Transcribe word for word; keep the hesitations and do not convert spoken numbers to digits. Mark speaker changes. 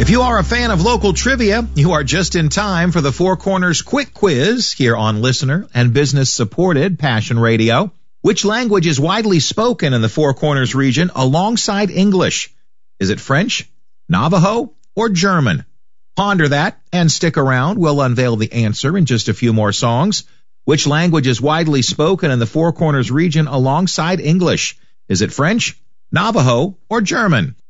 Speaker 1: If you are a fan of local trivia, you are just in time for the Four Corners Quick Quiz here on listener and business-supported Passion Radio. Which language is widely spoken in the Four Corners region alongside English? Is it French, Navajo, or German? Ponder that and stick around. We'll unveil the answer in just a few more songs. Which language is widely spoken in the Four Corners region alongside English? Is it French, Navajo, or German?